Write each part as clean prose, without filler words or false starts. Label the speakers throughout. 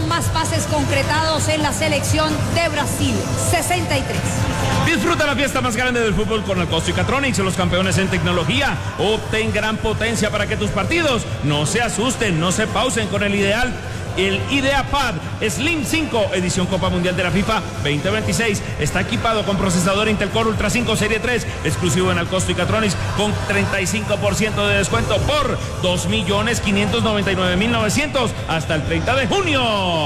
Speaker 1: más pases concretados en la selección de Brasil, 63.
Speaker 2: Disfruta la fiesta más grande del fútbol con el Costo y Catronics, los campeones en tecnología. Obtén gran potencia para que tus partidos no se asusten, no se pausen con el IdeaPad Slim 5, edición Copa Mundial de la FIFA 2026. Está equipado con procesador Intel Core Ultra 5 Serie 3, exclusivo en Alcosto y Catronics, con 35% de descuento por 2.599.900 hasta el 30 de junio.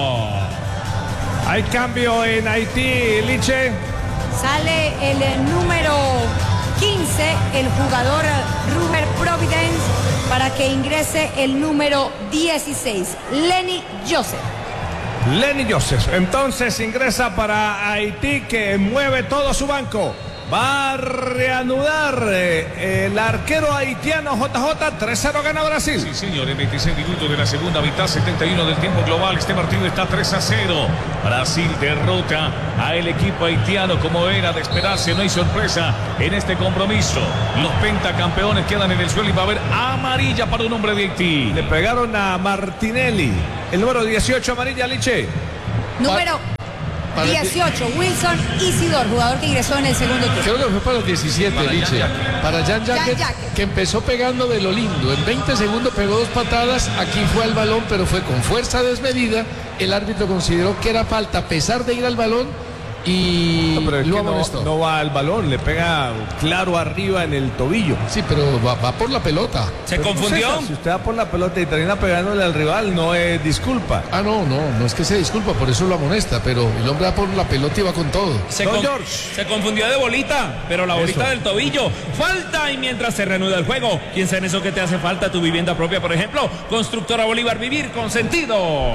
Speaker 3: Hay cambio en Haití, Liche.
Speaker 1: Sale el número 15, el jugador Ruger Providence, para que ingrese el número 16, Lenny Joseph.
Speaker 3: Lenny Joseph, entonces ingresa para Haití, que mueve todo su banco. Va a reanudar el arquero haitiano JJ. 3-0 gana Brasil.
Speaker 4: Sí, señor, en 26 minutos de la segunda mitad, 71 del tiempo global. Este partido está 3-0. Brasil derrota a el equipo haitiano, como era de esperarse. No hay sorpresa en este compromiso. Los pentacampeones quedan en el suelo y va a haber amarilla para un hombre de Haití.
Speaker 3: Le pegaron a Martinelli. El número 18, amarilla, Liche.
Speaker 1: Número 18, Wilson Isidor, jugador que ingresó en el segundo tiempo.
Speaker 5: Creo que fue para el 17, Liche. Para Jan Jacket, que empezó pegando de lo lindo. En 20 segundos pegó 2 patadas. Aquí fue al balón, pero fue con fuerza desmedida. El árbitro consideró que era falta a pesar de ir al balón y
Speaker 3: no, pero es
Speaker 5: lo
Speaker 3: que
Speaker 5: amonestó.
Speaker 3: No va al balón, le pega claro arriba en el tobillo.
Speaker 5: Sí, pero va por la pelota.
Speaker 2: ¿Se confundió?
Speaker 3: César, si usted va por la pelota y termina pegándole al rival, no es disculpa.
Speaker 5: Ah, no es que se disculpa, por eso lo amonesta, pero el hombre va por la pelota y va con todo.
Speaker 2: Se confundió de bolita, pero la bolita del tobillo. Falta, y mientras se reanuda el juego, piensa en eso que te hace falta, tu vivienda propia, por ejemplo. Constructora Bolívar, vivir con sentido.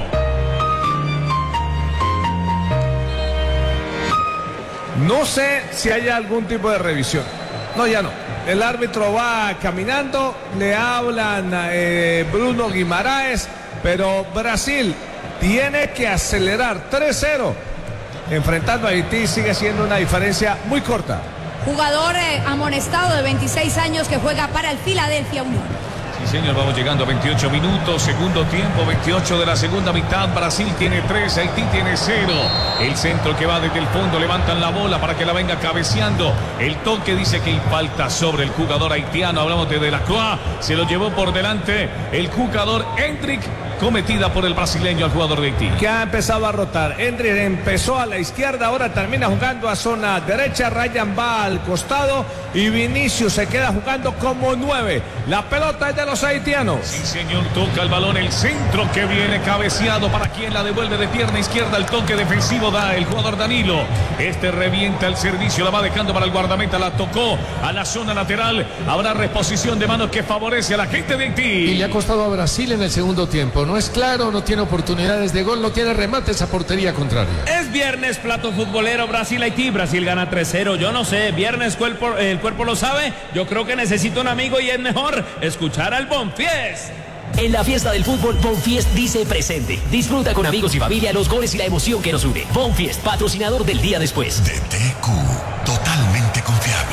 Speaker 3: No sé si hay algún tipo de revisión. No, ya no. El árbitro va caminando, le hablan a Bruno Guimaraes, pero Brasil tiene que acelerar. 3-0. Enfrentando a Haití sigue siendo una diferencia muy corta.
Speaker 1: Jugador amonestado de 26 años que juega para el Philadelphia Union.
Speaker 4: Sí, señor, vamos llegando a 28 minutos, segundo tiempo, 28 de la segunda mitad. Brasil tiene 3, Haití tiene 0. El centro que va desde el fondo, levantan la bola para que la venga cabeceando. El toque dice que hay falta sobre el jugador haitiano. Hablamos de Delacroix, se lo llevó por delante el jugador Hendrick, cometida por el brasileño al jugador de Haití.
Speaker 3: Que ha empezado a rotar. Hendrick empezó a la izquierda, ahora termina jugando a zona derecha. Ryan va al costado y Vinicius se queda jugando como 9. La pelota es de los haitianos.
Speaker 4: Sí, señor, toca el balón, el centro que viene cabeceado. Para quien la devuelve de pierna izquierda, el toque defensivo da el jugador Danilo. Este revienta el servicio, la va dejando para el guardameta, la tocó a la zona lateral. Habrá reposición de manos que favorece a la gente de Haití.
Speaker 5: Y le ha costado a Brasil en el segundo tiempo. No es claro, no tiene oportunidades de gol, no tiene remates a portería contraria.
Speaker 2: Es viernes, plato futbolero, Brasil-Haití. Brasil gana 3-0. Yo no sé, viernes el cuerpo lo sabe. Yo creo que necesito un amigo y es mejor escuchar al Bonfiest.
Speaker 6: En la fiesta del fútbol, Bonfiest dice presente. Disfruta con amigos y familia los goles y la emoción que nos une. Bonfiest, patrocinador del día después.
Speaker 7: DTQ, totalmente confiable.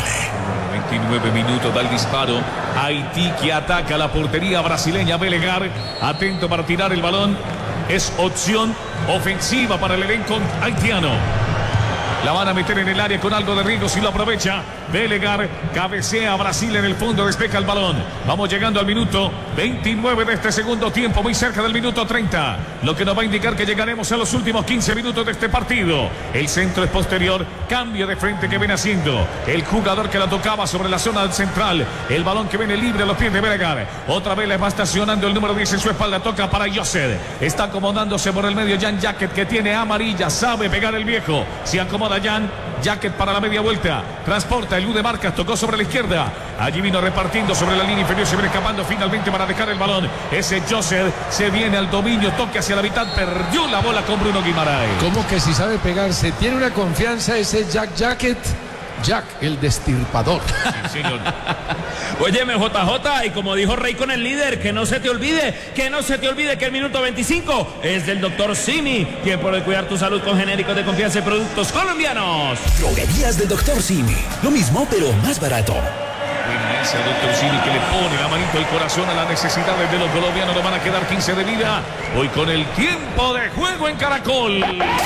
Speaker 4: 29 minutos da el disparo. Haití que ataca la portería brasileña. Belegar, atento para tirar el balón. Es opción ofensiva para el elenco haitiano. La van a meter en el área con algo de riesgo si lo aprovecha. Belegar cabecea a Brasil en el fondo, despeja el balón. Vamos llegando al minuto 29 de este segundo tiempo, muy cerca del minuto 30. Lo que nos va a indicar que llegaremos a los últimos 15 minutos de este partido. El centro es posterior, cambio de frente que viene haciendo el jugador que la tocaba sobre la zona central. El balón que viene libre a los pies de Belegar. Otra vez le va estacionando el número 10 en su espalda, toca para Joseph. Está acomodándose por el medio Jan Jacket, que tiene amarilla, sabe pegar el viejo. Se acomoda Jan Jacket para la media vuelta, transporta el U de Marcas, tocó sobre la izquierda, allí vino repartiendo sobre la línea inferior, se viene escapando finalmente para dejar el balón. Ese Joseph se viene al dominio, toque hacia la mitad, perdió la bola con Bruno Guimaraes.
Speaker 5: ¿Cómo que si sabe pegarse? Tiene una confianza ese Jacket. Jack, el destirpador.
Speaker 4: Sí, señor.
Speaker 2: Óyeme, JJ, y como dijo Rey con el líder, que no se te olvide que el minuto 25 es del Dr. Simi. Tiempo de cuidar tu salud con genéricos de confianza y productos colombianos.
Speaker 6: Droguerías del Dr. Simi. Lo mismo, pero más barato.
Speaker 4: Dice el doctor Cini que le pone la manito al corazón a las necesidades de los colombianos. Nos van a quedar 15 de vida. Hoy con el tiempo de juego en Caracol.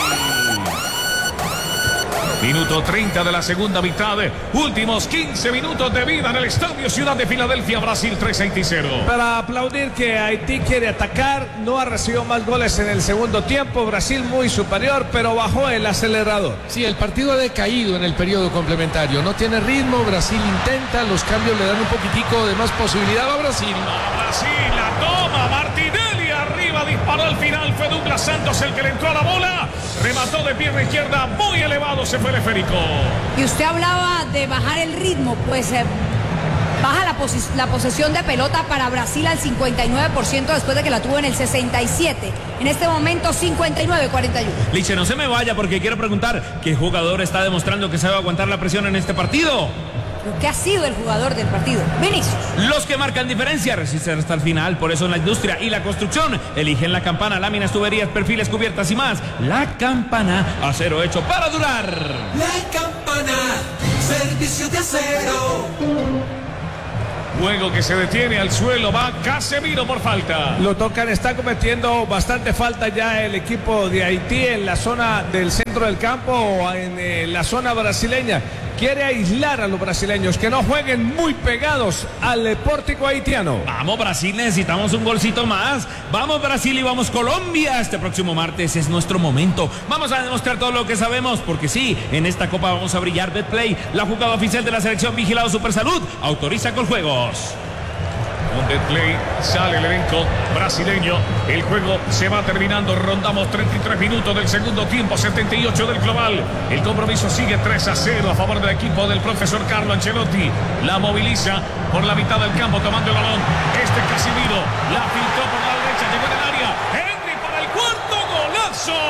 Speaker 4: Minuto 30 de la segunda mitad. Últimos 15 minutos de vida en el Estadio Ciudad de Filadelfia, Brasil 3, Haití 0.
Speaker 3: Para aplaudir que Haití quiere atacar, no ha recibido más goles en el segundo tiempo. Brasil muy superior, pero bajó el acelerador.
Speaker 5: Sí, el partido ha decaído en el periodo complementario. No tiene ritmo, Brasil intenta, los cambios le dan un poquitico de más posibilidad a Brasil.
Speaker 4: A Brasil, la toma, Martinelli arriba, disparó al final, fue Douglas Santos el que le entró a la bola. Remató de pierna izquierda, muy elevado, se fue el esférico.
Speaker 1: Y usted hablaba de bajar el ritmo, pues baja la posesión de pelota para Brasil al 59% después de que la tuvo en el 67%. En este momento 59-41.
Speaker 2: Liche, no se me vaya porque quiero preguntar ¿qué jugador está demostrando que sabe aguantar la presión en este partido?
Speaker 1: ¿Qué ha sido el jugador del partido? Vinicius.
Speaker 2: Los que marcan diferencia resisten hasta el final. Por eso en la industria y la construcción eligen la Campana, láminas, tuberías, perfiles, cubiertas y más. La Campana, acero hecho para durar.
Speaker 8: La Campana, servicio de acero.
Speaker 4: Juego que se detiene al suelo, va Casemiro por falta.
Speaker 3: Lo tocan, está cometiendo bastante falta ya el equipo de Haití en la zona del centro del campo o en la zona brasileña. Quiere aislar a los brasileños, que no jueguen muy pegados al pórtico haitiano.
Speaker 2: Vamos Brasil, necesitamos un golcito más. Vamos Brasil y vamos Colombia. Este próximo martes es nuestro momento. Vamos a demostrar todo lo que sabemos, porque sí, en esta copa vamos a brillar. Betplay, la jugada oficial de la selección vigilado Supersalud, autoriza con juegos.
Speaker 4: Con Betplay sale el elenco brasileño. El juego se va terminando. Rondamos 33 minutos del segundo tiempo, 78 del global. El compromiso sigue 3-0 a favor del equipo del profesor Carlo Ancelotti. La moviliza por la mitad del campo tomando el balón. Casemiro la filtró por la derecha, llegó en el área. Henry para el cuarto golazo.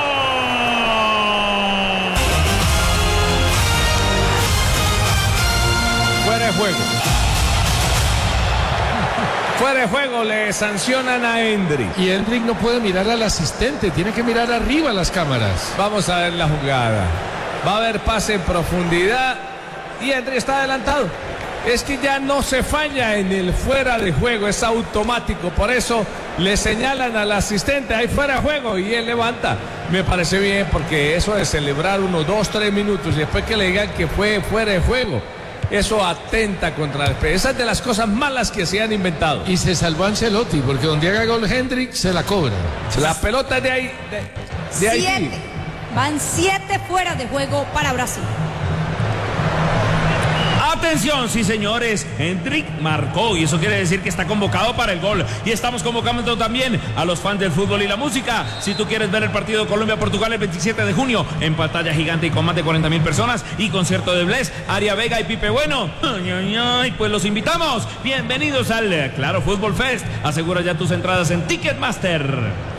Speaker 3: Fuera de juego. Fuera de juego, le sancionan a Hendrick.
Speaker 5: Y Hendrick no puede mirar al asistente, tiene que mirar arriba las cámaras.
Speaker 3: Vamos a ver la jugada. Va a haber pase en profundidad y Hendrick está adelantado. Es que ya no se falla en el fuera de juego, es automático. Por eso le señalan al asistente, ahí fuera de juego, y él levanta. Me parece bien, porque eso de celebrar unos 2-3 minutos y después que le digan que fue fuera de juego, eso atenta contra la defensa. Esa es de las cosas malas que se han inventado.
Speaker 5: Y se salvó Ancelotti, porque donde haga gol Hendrick se la cobra.
Speaker 3: La pelota de ahí. De Haití.
Speaker 1: Van 7 fuera de juego para Brasil.
Speaker 2: Atención, sí señores, Hendrick marcó y eso quiere decir que está convocado para el gol. Y estamos convocando también a los fans del fútbol y la música. Si tú quieres ver el partido Colombia-Portugal el 27 de junio en pantalla gigante y con más de 40,000 personas y concierto de Bless, Aria Vega y Pipe Bueno, pues los invitamos. Bienvenidos al Claro Fútbol Fest. Asegura ya tus entradas en Ticketmaster.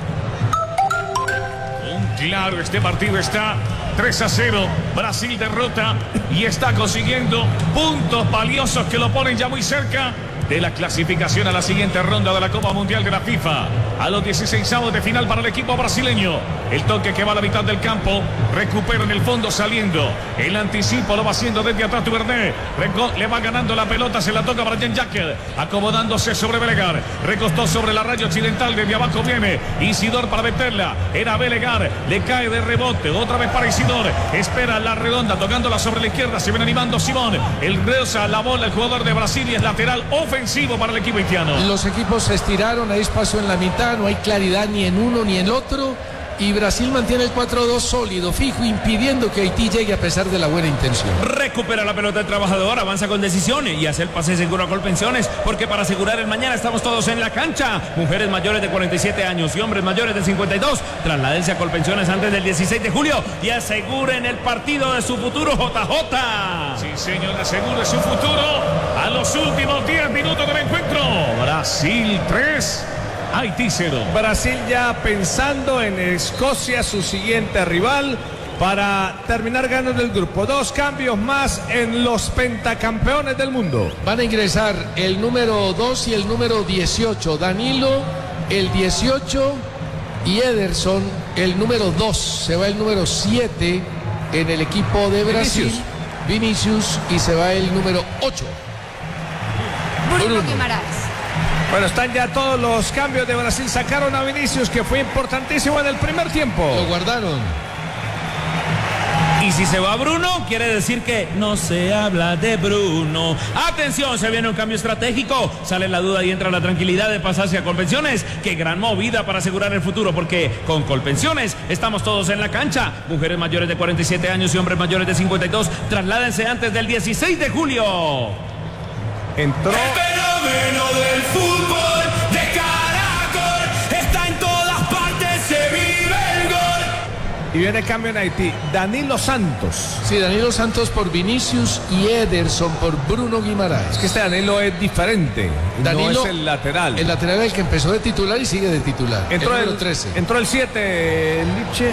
Speaker 4: Claro, este partido está 3-0. Brasil derrota y está consiguiendo puntos valiosos que lo ponen ya muy cerca de la clasificación a la siguiente ronda de la Copa Mundial de la FIFA. A los 16avos de final para el equipo brasileño. El toque que va a la mitad del campo. Recupera en el fondo saliendo. El anticipo lo va haciendo desde atrás Tuberné. Le va ganando la pelota. Se la toca para Jean-Jacques. Acomodándose sobre Belegar. Recostó sobre la raya occidental. Desde abajo viene Isidor para meterla. Era Belegar. Le cae de rebote. Otra vez para Isidor. Espera la redonda. Tocándola sobre la izquierda. Se viene animando Simón. El reza la bola. El jugador de Brasil y es lateral ofensivo para el equipo haitiano.
Speaker 5: Los equipos se estiraron. Hay espacio en la mitad. No hay claridad ni en uno ni en el otro. Y Brasil mantiene el 4-2 sólido, fijo, impidiendo que Haití llegue a pesar de la buena intención.
Speaker 2: Recupera la pelota el trabajador, avanza con decisiones y hace el pase seguro a Colpensiones, porque para asegurar el mañana estamos todos en la cancha. Mujeres mayores de 47 años y hombres mayores de 52, trasládense a Colpensiones antes del 16 de julio y aseguren el partido de su futuro, JJ.
Speaker 4: Sí, señor, asegure su futuro a los últimos 10 minutos del encuentro. Brasil 3. Haití 0.
Speaker 3: Brasil ya pensando en Escocia, su siguiente rival, para terminar ganando el grupo. 2 cambios más en los pentacampeones del mundo.
Speaker 5: Van a ingresar el número 2 y el número 18. Danilo, el 18, y Ederson, el número 2. Se va el número 7 en el equipo de Brasil. Vinicius, y se va el número 8.
Speaker 1: Bruno Guimaraes.
Speaker 3: Bueno, están ya todos los cambios de Brasil. Sacaron a Vinicius, que fue importantísimo en el primer tiempo.
Speaker 5: Lo guardaron.
Speaker 2: Y si se va Bruno, quiere decir que no se habla de Bruno. Atención, se viene un cambio estratégico. Sale la duda y entra la tranquilidad de pasarse a Colpensiones. Qué gran movida para asegurar el futuro, porque con Colpensiones estamos todos en la cancha. Mujeres mayores de 47 años y hombres mayores de 52, trasládense antes del 16 de julio.
Speaker 3: Entró.
Speaker 8: El fenómeno del fútbol de Caracol está en todas partes, se vive el gol.
Speaker 3: Y viene cambio en Haití. Danilo Santos.
Speaker 5: Sí, Danilo Santos por Vinicius y Ederson por Bruno Guimaraes.
Speaker 3: Es que este Danilo es diferente.
Speaker 5: Danilo,
Speaker 3: no es el lateral.
Speaker 5: El lateral es el que empezó de titular y sigue de titular.
Speaker 3: Entró
Speaker 5: el número 13.
Speaker 3: Entró el 7, Liche,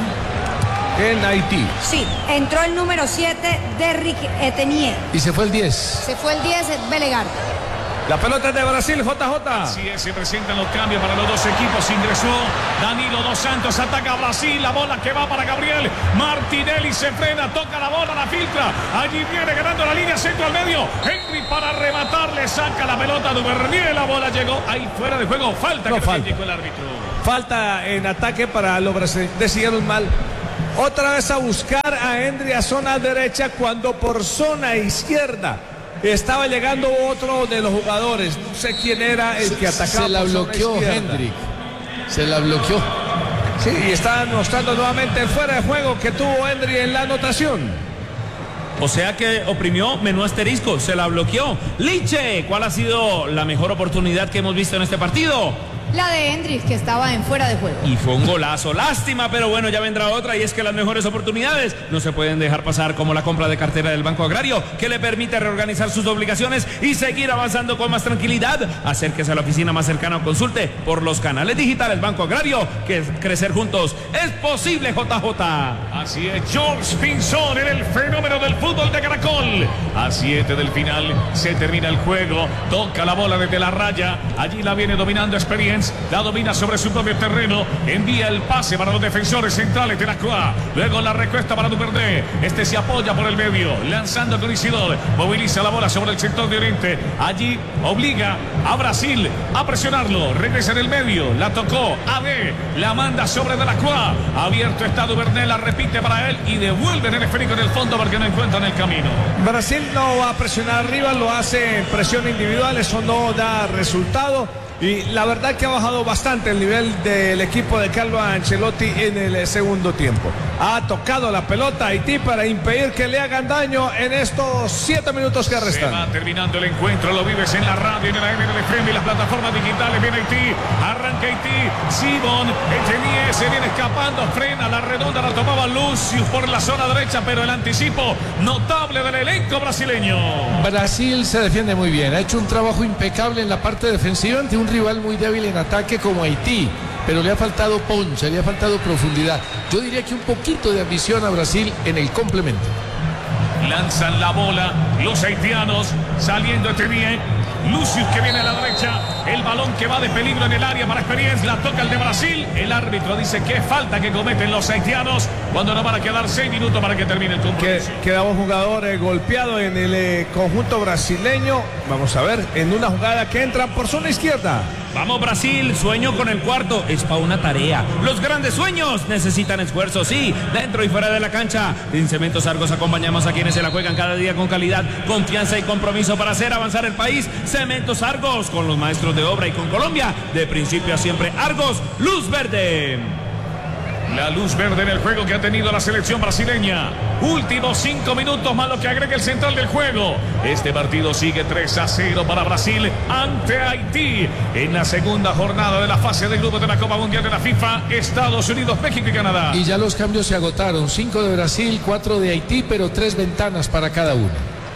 Speaker 3: en Haití.
Speaker 1: Sí, entró el número 7, Derrick Etenier.
Speaker 5: Y se fue el 10.
Speaker 1: Se fue el 10, Belegar.
Speaker 3: La pelota es de Brasil, JJ.
Speaker 4: Así es, se presentan los cambios para los dos equipos. Ingresó Danilo dos Santos, ataca a Brasil, la bola que va para Gabriel Martinelli, se frena, toca la bola, la filtra. Allí viene ganando la línea centro al medio. Henry para rematar, le saca la pelota a Duvernay, la bola llegó ahí fuera de juego. Falta
Speaker 3: No,
Speaker 4: que
Speaker 3: falta.
Speaker 4: indicó el árbitro.
Speaker 3: Falta en ataque para los brasileños. Decidieron mal. Otra vez a buscar a Henry a zona derecha cuando por zona izquierda estaba llegando otro de los jugadores. No sé quién era el que atacaba.
Speaker 5: Se la
Speaker 3: por zona
Speaker 5: bloqueó
Speaker 3: izquierda.
Speaker 5: Hendrik. Se la bloqueó.
Speaker 3: Sí, y está mostrando nuevamente el fuera de juego que tuvo Henry en la anotación.
Speaker 2: O sea que oprimió menú asterisco, se la bloqueó. Liche, ¿cuál ha sido la mejor oportunidad que hemos visto en este partido?
Speaker 1: La de Hendrix, que estaba en fuera de juego.
Speaker 2: Y fue un golazo, lástima, pero bueno, ya vendrá otra, y es que las mejores oportunidades no se pueden dejar pasar, como la compra de cartera del Banco Agrario, que le permite reorganizar sus obligaciones y seguir avanzando con más tranquilidad. Acérquese a la oficina más cercana o consulte por los canales digitales Banco Agrario, que crecer juntos es posible, JJ.
Speaker 4: Así es, George Pinzón en el fenómeno del fútbol de Caracol. A 7 del final se termina el juego, toca la bola desde la raya, allí la viene dominando Experience, la domina sobre su propio terreno, envía el pase para los defensores centrales de la CUA, luego la recuesta para Duvernay, este se apoya por el medio, lanzando con Isidor, moviliza la bola sobre el sector de Oriente, allí obliga a Brasil a presionarlo, regresa en el medio, la tocó, AD, la manda sobre de la CUA, abierto está Duvernay, la repite para él y devuelve en el esférico en el fondo porque no encuentran el camino.
Speaker 3: Brasil no va a presionar arriba, lo hace en presión individual, eso no da resultado. Y la verdad que ha bajado bastante el nivel del equipo de Carlo Ancelotti en el segundo tiempo. Ha tocado la pelota a Haití para impedir que le hagan daño en estos 7 minutos que restan.
Speaker 4: Se va terminando el encuentro, lo vives en la radio, en la FM y las plataformas digitales. Viene Haití, arranca Haití, Simón, Etenier se viene escapando, frena, la redonda la tomaba Lucius por la zona derecha, pero el anticipo notable del elenco brasileño.
Speaker 5: Brasil se defiende muy bien, ha hecho un trabajo impecable en la parte defensiva ante un rival muy débil en ataque como Haití, pero le ha faltado poncha, le ha faltado profundidad. Yo diría que un poquito de ambición a Brasil en el complemento.
Speaker 4: Lanzan la bola los haitianos, saliendo Etenier, Lucius que viene a la derecha, el balón que va de peligro en el área para Experience, la toca el de Brasil, el árbitro dice que falta que cometen los haitianos cuando no van a quedar 6 minutos para que termine el compromiso.
Speaker 3: Queda un jugador golpeado en el conjunto brasileño, vamos a ver, en una jugada que entra por zona izquierda.
Speaker 2: Vamos Brasil, sueño con el cuarto, es para una tarea. Los grandes sueños necesitan esfuerzo, sí, dentro y fuera de la cancha. En Cementos Argos acompañamos a quienes se la juegan cada día con calidad, confianza y compromiso para hacer avanzar el país. Cementos Argos, con los maestros de obra y con Colombia, de principio a siempre. Argos, luz verde.
Speaker 4: La luz verde en el juego que ha tenido la selección brasileña. Últimos 5 minutos más lo que agrega el central del juego. Este partido sigue 3-0 para Brasil ante Haití en la segunda jornada de la fase de grupos de la Copa Mundial de la FIFA, Estados Unidos, México y Canadá.
Speaker 5: Y ya los cambios se agotaron, 5 de Brasil, 4 de Haití, pero 3 ventanas para cada uno.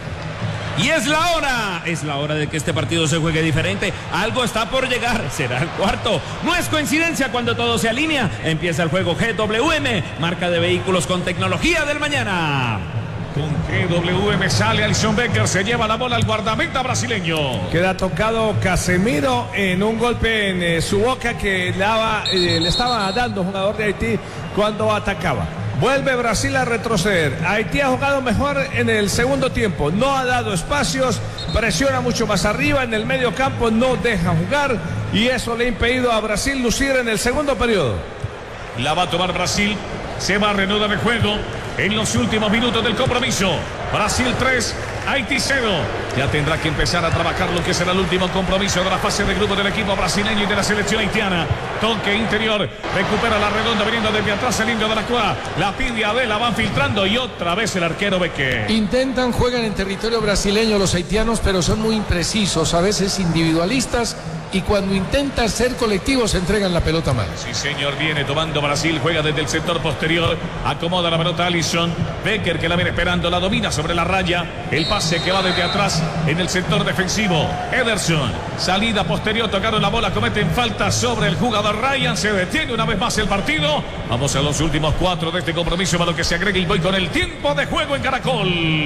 Speaker 2: Y es la hora de que este partido se juegue diferente. Algo está por llegar, será el cuarto. No es coincidencia cuando todo se alinea. Empieza el juego GWM, marca de vehículos con tecnología del mañana.
Speaker 4: Con GWM sale Alisson Becker, se lleva la bola al guardameta brasileño.
Speaker 3: Queda tocado Casemiro en un golpe en su boca que le estaba dando un jugador de Haití cuando atacaba. Vuelve Brasil a retroceder. Haití ha jugado mejor en el segundo tiempo. No ha dado espacios, presiona mucho más arriba. En el medio campo no deja jugar. Y eso le ha impedido a Brasil lucir en el segundo periodo.
Speaker 4: La va a tomar Brasil. Se va a reanudar el juego en los últimos minutos del compromiso. Brasil 3, Haití 0. Ya tendrá que empezar a trabajar lo que será el último compromiso de la fase de grupo del equipo brasileño y de la selección haitiana. Toque interior, recupera la redonda viniendo desde atrás el indio de la Croix. La pide Adela, van filtrando y otra vez el arquero Beque.
Speaker 5: Intentan, juegan en territorio brasileño los haitianos, pero son muy imprecisos, a veces individualistas. Y cuando intentan ser colectivos, entregan la pelota mal.
Speaker 4: Sí, señor, viene tomando Brasil, juega desde el sector posterior, acomoda la pelota Alisson, Becker que la viene esperando, la domina sobre la raya, el pase que va desde atrás en el sector defensivo, Ederson, salida posterior, tocaron la bola, cometen falta sobre el jugador Ryan, se detiene una vez más el partido, vamos a los últimos 4 de este compromiso, para lo que se agrega y voy con el tiempo de juego en Caracol.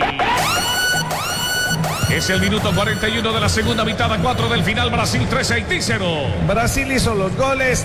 Speaker 4: Es el minuto 41 de la segunda mitad a 4 del final. Brasil 3, Haití 0.
Speaker 3: Brasil hizo los goles,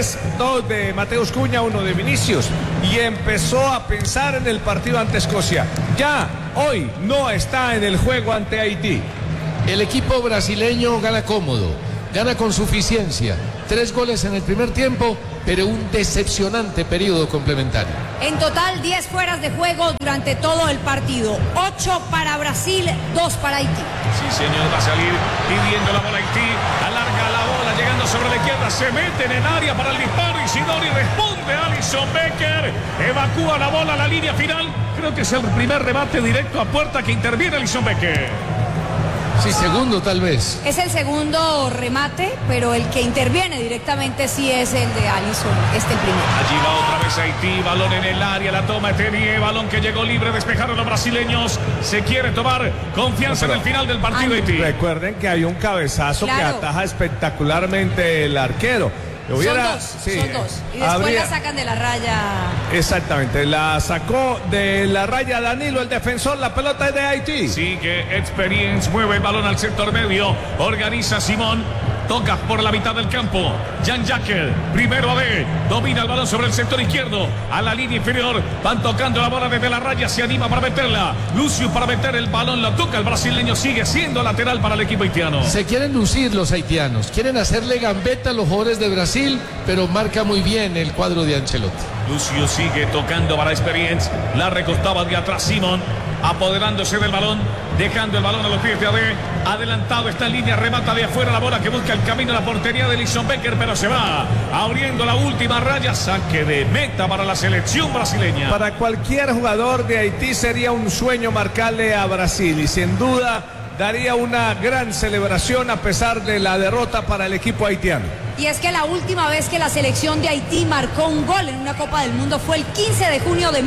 Speaker 3: 2 de Mateus Cunha, 1 de Vinicius. Y empezó a pensar en el partido ante Escocia. Ya hoy no está en el juego ante Haití.
Speaker 5: El equipo brasileño gana cómodo, gana con suficiencia. 3 goles en el primer tiempo, pero un decepcionante periodo complementario.
Speaker 1: En total, 10 fueras de juego durante todo el partido. 8 para Brasil, 2 para Haití.
Speaker 4: Sí, señor, va a salir pidiendo la bola Haití. Alarga la bola, llegando sobre la izquierda. Se mete en el área para el disparo. Isidori responde. Alisson Becker evacúa la bola a la línea final. Creo que es el primer remate directo a puerta que interviene Alisson Becker.
Speaker 5: Sí, segundo tal vez.
Speaker 1: Es el segundo remate, pero el que interviene directamente sí es el de Alisson, el primero.
Speaker 4: Allí va otra vez Haití, balón en el área, la toma Etenie, balón que llegó libre, despejaron los brasileños, se quiere tomar confianza en el final del partido Haití.
Speaker 3: Recuerden que hay un cabezazo que ataja espectacularmente el arquero.
Speaker 1: Son dos. Y después la sacan de la raya.
Speaker 3: Exactamente, la sacó de la raya Danilo, el defensor, la pelota es de Haití.
Speaker 4: Sigue Experience, mueve el balón al sector medio, organiza Simón. Toca por la mitad del campo. Jean-Jacques, primero AD, domina el balón sobre el sector izquierdo. A la línea inferior, van tocando la bola desde la raya, se anima para meterla. Lucio para meter el balón, la toca. El brasileño sigue siendo lateral para el equipo haitiano.
Speaker 5: Se quieren lucir los haitianos, quieren hacerle gambeta a los jugadores de Brasil, pero marca muy bien el cuadro de Ancelotti.
Speaker 4: Lucio sigue tocando para Experience, la recostaba de atrás Simón, apoderándose del balón, dejando el balón a los pies de AD. Adelantado está en línea, remata de afuera la bola que busca el camino a la portería de Alisson Becker, pero se va abriendo la última raya, saque de meta para la selección brasileña.
Speaker 3: Para cualquier jugador de Haití sería un sueño marcarle a Brasil y sin duda daría una gran celebración a pesar de la derrota para el equipo haitiano.
Speaker 1: Y es que la última vez que la selección de Haití marcó un gol en una Copa del Mundo fue el 15 de junio de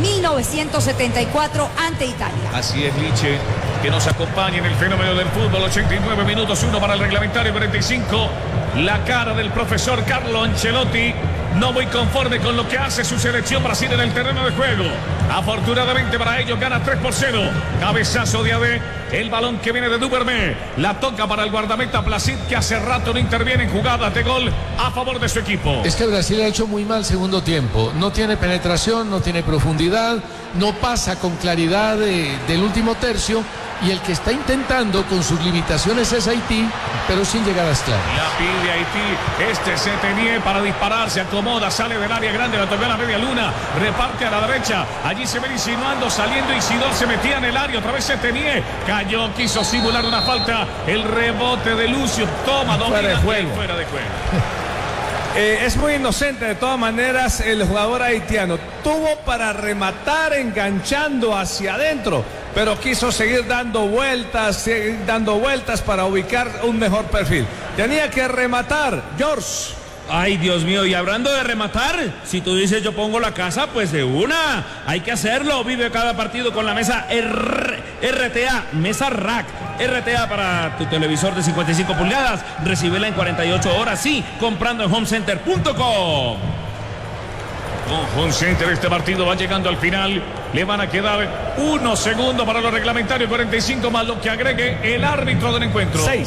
Speaker 1: 1974 ante Italia.
Speaker 4: Así es, Liche, que nos acompaña en el fenómeno del fútbol. 89 minutos, 1 para el reglamentario, 45. La cara del profesor Carlo Ancelotti. No muy conforme con lo que hace su selección Brasil en el terreno de juego. Afortunadamente para ellos gana 3-0. Cabezazo de AD. El balón que viene de Duvermé. La toca para el guardameta Placid, que hace rato no interviene en jugadas de gol a favor de su equipo.
Speaker 5: Es que Brasil ha hecho muy mal segundo tiempo. No tiene penetración, no tiene profundidad, no pasa con claridad del último tercio. Y el que está intentando con sus limitaciones es Haití, pero sin llegadas claras.
Speaker 4: La pide Haití, se tenía para disparar, se acomoda, sale del área grande, la toca a la media luna, reparte a la derecha, allí se ven insinuando, saliendo Isidor, se metía en el área, otra vez se tenía, cayó, quiso simular una falta, el rebote de Lucio, toma, domina, fuera de juego.
Speaker 3: Es muy inocente de todas maneras el jugador haitiano. Tuvo para rematar enganchando hacia adentro, pero quiso seguir dando vueltas para ubicar un mejor perfil. Tenía que rematar, George.
Speaker 2: Ay, Dios mío, y hablando de rematar, si tú dices yo pongo la casa, pues de una, hay que hacerlo. Vive cada partido con la mesa RTA, mesa rack, RTA para tu televisor de 55 pulgadas. Recíbela en 48 horas, sí, comprando en homecenter.com.
Speaker 4: Con Home Center este partido va llegando al final. Le van a quedar 1 segundo para los reglamentarios, 45 más lo que agregue el árbitro del encuentro.
Speaker 3: 6.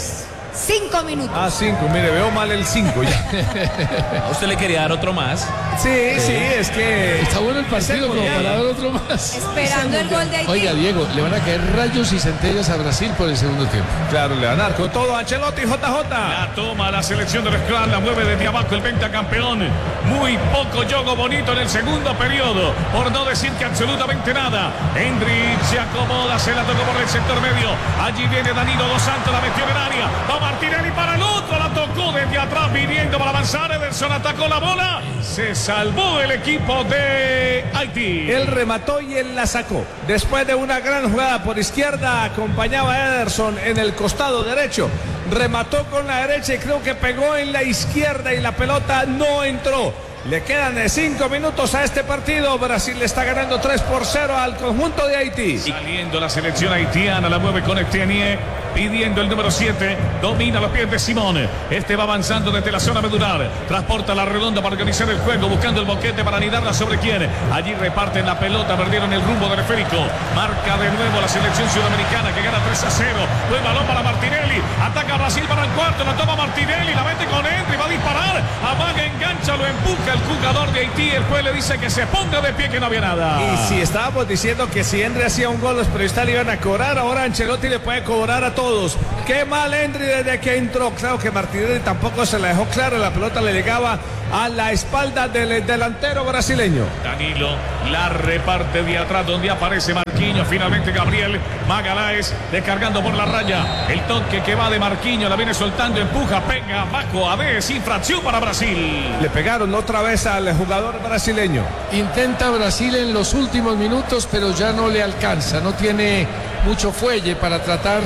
Speaker 1: 5 minutos.
Speaker 3: 5, mire, veo mal el 5 ya.
Speaker 2: ¿A usted le quería dar otro más?
Speaker 3: Sí, es que...
Speaker 5: Está bueno el partido como para dar otro más.
Speaker 1: Esperando el gol de Haití.
Speaker 5: Oiga, Diego, le van a caer rayos y centellas a Brasil por el segundo tiempo.
Speaker 3: Claro, le van a dar con todo a Ancelotti, JJ.
Speaker 4: La toma la selección del Scrum, la mueve desde abajo el pentacampeón. Muy poco juego bonito en el segundo periodo, por no decir que absolutamente nada. Hendrik se acomoda, se la tocó por el sector medio. Allí viene Danilo Dos Santos, la metió en el área. Va Martinelli para el otro, la tocó desde atrás, viniendo para avanzar. Ederson atacó la bola. Se salvó el equipo de Haití.
Speaker 3: Él remató y él la sacó. Después de una gran jugada por izquierda, acompañaba a Ederson en el costado derecho. Remató con la derecha y creo que pegó en la izquierda y la pelota no entró. Le quedan 5 minutos a este partido. Brasil le está ganando 3-0 al conjunto de Haití.
Speaker 4: Saliendo la selección haitiana, la mueve con Etienne, pidiendo el número 7. Domina los pies de Simón. Este va avanzando desde la zona medular. Transporta la redonda para organizar el juego, buscando el boquete para anidarla sobre quién. Allí reparten la pelota, perdieron el rumbo del esférico. Marca de nuevo la selección sudamericana que gana 3-0. Buen balón para Martinelli. Ataca a Brasil para el cuarto. La toma Martinelli, la mete con Henry, va a disparar. Amaga, engancha, lo empuja el jugador de Haití. El juez le dice que se ponga de pie, que no había nada.
Speaker 3: Y si estábamos diciendo que si Henry hacía un gol, los periodistas le iban a cobrar, ahora Ancelotti le puede cobrar a todos. Qué mal Henry desde que entró. Claro que Martinelli tampoco se la dejó clara, la pelota le llegaba a la espalda del delantero brasileño.
Speaker 4: Danilo la reparte de atrás donde aparece Marquinhos. Finalmente Gabriel Magalhães descargando por la raya. El toque que va de Marquinhos, la viene soltando, empuja, pega abajo. A veces infracción para Brasil.
Speaker 3: Le pegaron otra vez al jugador brasileño.
Speaker 5: Intenta Brasil en los últimos minutos, pero ya no le alcanza. No tiene mucho fuelle para tratar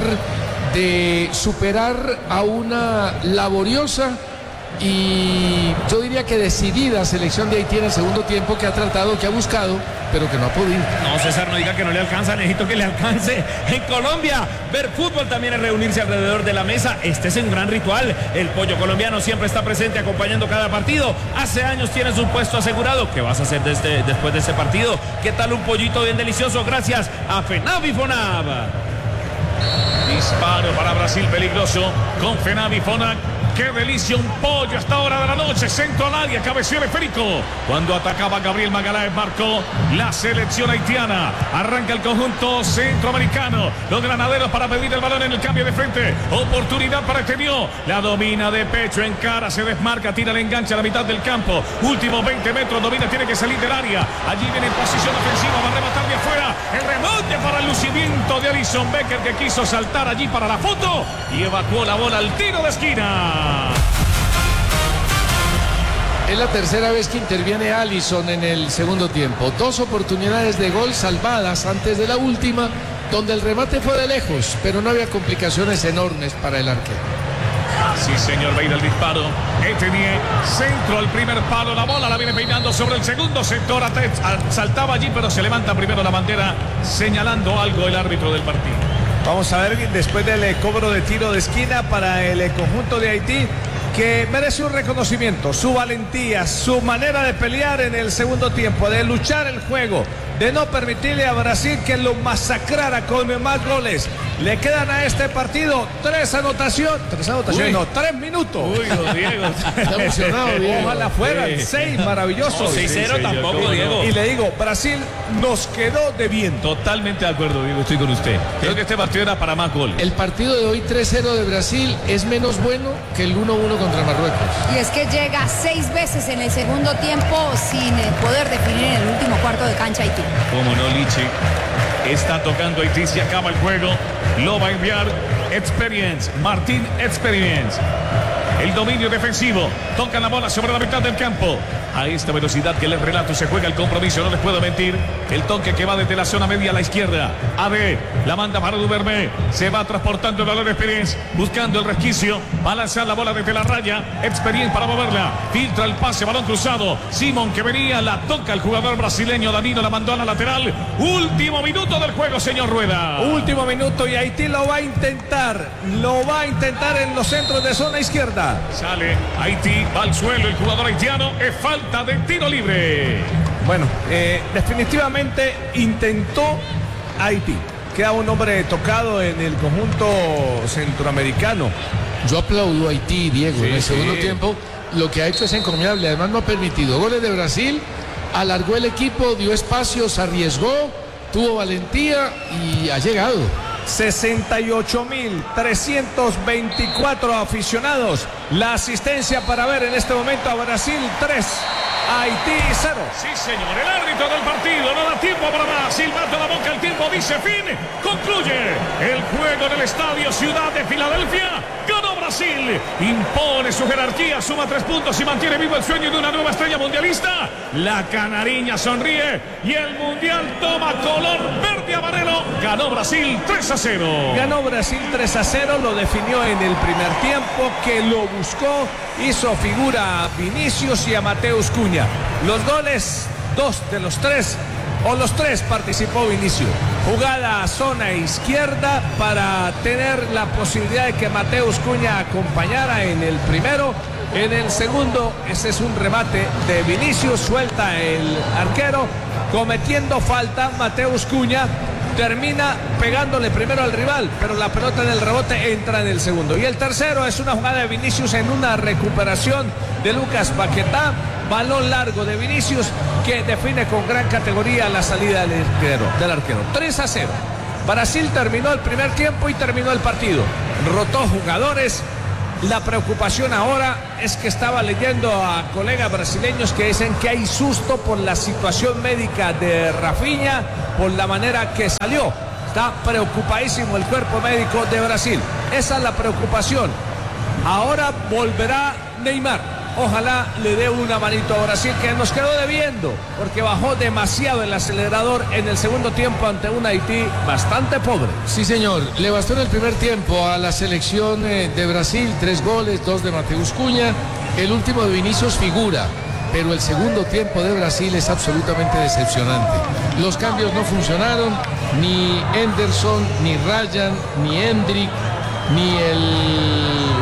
Speaker 5: de superar a una laboriosa y yo diría que decidida selección de Haití en el segundo tiempo, que ha tratado, que ha buscado, pero que no ha podido.
Speaker 2: No, César, no diga que no le alcanza, necesito que le alcance. En Colombia, ver fútbol también es reunirse alrededor de la mesa. Este es un gran ritual. El pollo colombiano siempre está presente acompañando cada partido. Hace años tienes un puesto asegurado. ¿Qué vas a hacer después de este partido? ¿Qué tal un pollito bien delicioso? Gracias a FENAV y FONAV.
Speaker 4: Disparo para Brasil peligroso con FENAV y FONAV. ¡Qué delicia! Un pollo a esta hora de la noche. Centro al área, cabeció el esférico. Cuando atacaba Gabriel Magalhães, marcó la selección haitiana. Arranca el conjunto centroamericano. Los granaderos para pedir el balón en el cambio de frente. Oportunidad para Etienne. La domina de pecho, en cara, se desmarca, tira el enganche a la mitad del campo. Últimos 20 metros, domina, tiene que salir del área. Allí viene en posición ofensiva, va a rematar de afuera. El remonte para el lucimiento de Alisson Becker, que quiso saltar allí para la foto y evacuó la bola al tiro de esquina.
Speaker 5: Es la tercera vez que interviene Alisson en el segundo tiempo. 2 oportunidades de gol salvadas antes de la última, donde el remate fue de lejos, pero no había complicaciones enormes para el arquero.
Speaker 4: Sí, señor, va a ir el disparo. Etienne, centro al primer palo. La bola la viene peinando sobre el segundo sector. Saltaba allí, pero se levanta primero la bandera, señalando algo el árbitro del partido.
Speaker 3: Vamos a ver después del cobro de tiro de esquina para el conjunto de Haití, que merece un reconocimiento, su valentía, su manera de pelear en el segundo tiempo, de luchar el juego, de no permitirle a Brasil que lo masacrara con más goles. Le quedan a este partido 3 anotaciones, no, 3 minutos.
Speaker 4: Uy, Diego.
Speaker 5: Está emocionado, Diego.
Speaker 3: Ojalá fueran 6 maravillosos.
Speaker 2: No, 6-0 tampoco, Diego.
Speaker 3: Y le digo, Brasil nos quedó debiendo.
Speaker 4: Totalmente de acuerdo, Diego, estoy con usted. Creo que este partido era para más goles.
Speaker 5: El partido de hoy 3-0 de Brasil es menos bueno que el 1-1 contra Marruecos.
Speaker 1: Y es que llega 6 veces en el segundo tiempo sin poder definir en el último cuarto de cancha Haití.
Speaker 4: Como no, Lichi. Está tocando Haití, se acaba el juego. Lo va a enviar Experience, Martín Experience. El dominio defensivo. Toca la bola sobre la mitad del campo. A esta velocidad que les relato se juega el compromiso, no les puedo mentir. El toque que va desde la zona media a la izquierda. AD la manda para Duvermé. Se va transportando el valor Experience, buscando el resquicio. Va a lanzar la bola desde la raya. Experience para moverla. Filtra el pase, balón cruzado. Simón que venía, la toca el jugador brasileño. Danilo la mandó a la lateral. Último minuto del juego, señor Rueda.
Speaker 3: Último minuto y Haití lo va a intentar. Lo va a intentar en los centros de zona izquierda.
Speaker 4: Sale Haití, va al suelo el jugador haitiano. Es falta de tiro libre.
Speaker 3: Bueno, definitivamente intentó Haití. Queda un hombre tocado en el conjunto centroamericano.
Speaker 5: Yo aplaudo a Haití, Diego,
Speaker 3: Sí,
Speaker 5: en el
Speaker 3: sí.
Speaker 5: segundo tiempo. Lo que ha hecho es encomiable. Además no ha permitido goles de Brasil. Alargó el equipo, dio espacios, arriesgó, tuvo valentía y ha llegado.
Speaker 3: 68.324 aficionados. La asistencia para ver en este momento a Brasil 3, Haití 0.
Speaker 4: Sí, señor, el árbitro del partido no da tiempo para más. Silbato la boca, el tiempo dice fin. Concluye el juego en el estadio Ciudad de Filadelfia. Ganó Brasil, impone su jerarquía, suma 3 puntos y mantiene vivo el sueño de una nueva estrella mundialista. La canariña sonríe y el mundial toma color verde amarelo. Ganó Brasil 3-0.
Speaker 3: Ganó Brasil 3-0, lo definió en el primer tiempo, que lo buscó, hizo figura a Vinicius y a Mateus Cunha. Los goles, 2 de los 3, o los 3 participó Vinicius. Jugada a zona izquierda para tener la posibilidad de que Mateus Cunha acompañara en el primero. En el segundo, ese es un remate de Vinicius, suelta el arquero, cometiendo falta Mateus Cunha. Termina pegándole primero al rival, pero la pelota en el rebote entra en el segundo. Y el tercero es una jugada de Vinicius en una recuperación de Lucas Paquetá. Balón largo de Vinicius que define con gran categoría la salida del arquero. 3-0. Brasil terminó el primer tiempo y terminó el partido. Rotó jugadores. La preocupación ahora es que estaba leyendo a colegas brasileños que dicen que hay susto por la situación médica de Rafinha, por la manera que salió. Está preocupadísimo el cuerpo médico de Brasil. Esa es la preocupación. Ahora volverá Neymar. Ojalá le dé una manito a Brasil, que nos quedó debiendo, porque bajó demasiado el acelerador en el segundo tiempo ante un Haití bastante pobre.
Speaker 5: Sí, señor. Le bastó en el primer tiempo a la selección de Brasil 3 goles, 2 de Mateus Cunha. El último de Vinicius figura, pero el segundo tiempo de Brasil es absolutamente decepcionante. Los cambios no funcionaron, ni Henderson, ni Ryan, ni Hendrick, ni el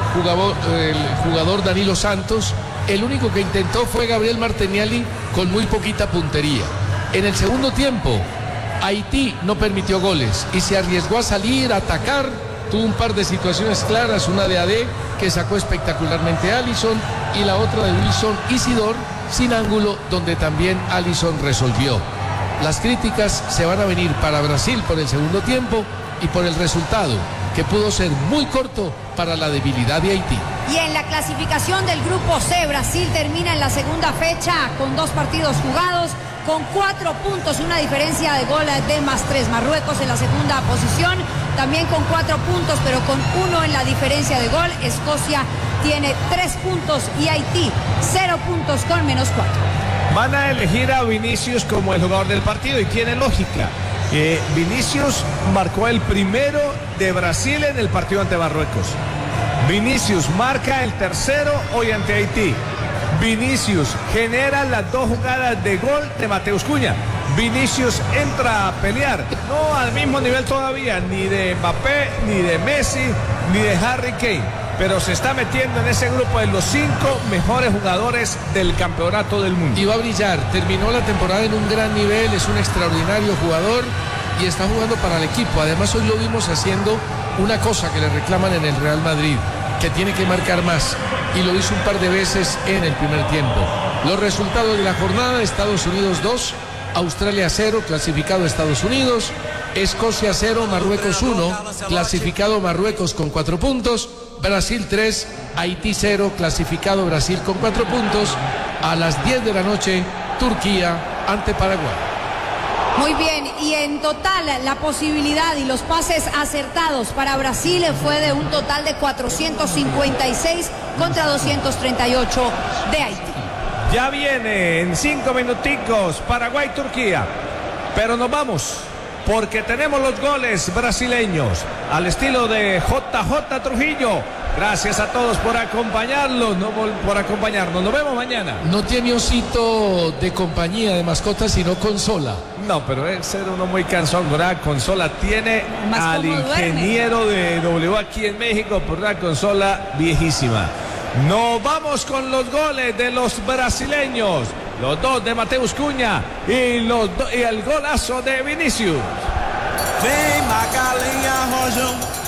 Speaker 5: jugador Danilo Santos. El único que intentó fue Gabriel Martinelli con muy poquita puntería. En el segundo tiempo, Haití no permitió goles y se arriesgó a salir, a atacar. Tuvo un par de situaciones claras, una de AD que sacó espectacularmente a Alisson y la otra de Wilson Isidor sin ángulo, donde también Alisson resolvió. Las críticas se van a venir para Brasil por el segundo tiempo y por el resultado, que pudo ser muy corto para la debilidad de Haití.
Speaker 1: Y en la clasificación del grupo C, Brasil termina en la segunda fecha con 2 partidos jugados, con 4 puntos, una diferencia de gol de +3. Marruecos en la segunda posición, también con 4 puntos, pero con 1 en la diferencia de gol. Escocia tiene 3 puntos y Haití 0 puntos con -4.
Speaker 3: Van a elegir a Vinicius como el jugador del partido y tiene lógica. Vinicius marcó el primero de Brasil en el partido ante Marruecos. Vinicius marca el tercero hoy ante Haití. Vinicius genera las 2 jugadas de gol de Mateus Cunha. Vinicius entra a pelear, no al mismo nivel todavía, ni de Mbappé, ni de Messi, ni de Harry Kane, pero se está metiendo en ese grupo de los 5 mejores jugadores del campeonato del mundo.
Speaker 5: Y va a brillar, terminó la temporada en un gran nivel, es un extraordinario jugador y está jugando para el equipo. Además hoy lo vimos haciendo una cosa que le reclaman en el Real Madrid, que tiene que marcar más, y lo hizo un par de veces en el primer tiempo. Los resultados de la jornada: Estados Unidos 2, Australia 0, clasificado Estados Unidos; Escocia 0, Marruecos 1, clasificado Marruecos con 4 puntos; Brasil 3, Haití 0, clasificado Brasil con 4 puntos. A las 10 de la noche, Turquía ante Paraguay.
Speaker 1: Muy bien, y en total la posibilidad y los pases acertados para Brasil fue de un total de 456 contra 238 de Haití.
Speaker 3: Ya viene en 5 minuticos Paraguay-Turquía, pero nos vamos porque tenemos los goles brasileños al estilo de JJ Trujillo. Gracias a todos por acompañarnos, nos vemos mañana.
Speaker 5: No tiene osito de compañía, de mascota, sino consola.
Speaker 3: No, pero es ser uno muy cansón, ¿verdad? Consola tiene
Speaker 1: Más
Speaker 3: al
Speaker 1: como
Speaker 3: ingeniero de W aquí en México por una consola viejísima. Nos vamos con los goles de los brasileños, los 2 de Mateus Cunha y el golazo de Vinicius.
Speaker 8: Vem Macalinha Rojão.